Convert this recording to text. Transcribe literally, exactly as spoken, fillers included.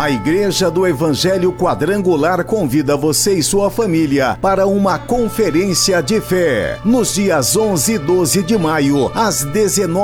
A Igreja do Evangelho Quadrangular convida você e sua família para uma conferência de fé nos dias onze e doze de maio, às dezenove